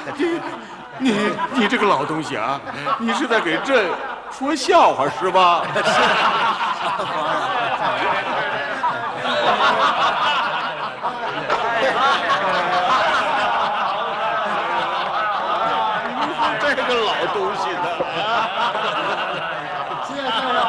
你这个老东西啊，你是在给朕说笑话是吧？ 是。 这个老东西的。